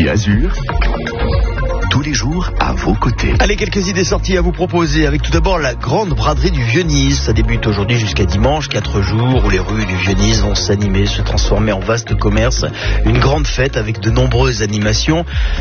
Sortie Azur, tous les jours à vos côtés. Allez, quelques idées sorties à vous proposer, avec tout d'abord la grande braderie du Vieux-Nice. Ça débute aujourd'hui jusqu'à dimanche, 4 jours où les rues du Vieux-Nice vont s'animer, se transformer en vaste commerce. Une grande fête avec de nombreuses animations.